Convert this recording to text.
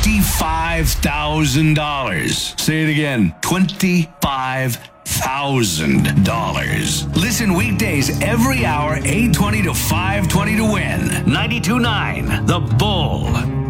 $25,000. Say it again. $25,000. Listen weekdays every hour, 8:20 to 5:20 to win. 92.9 The Bull.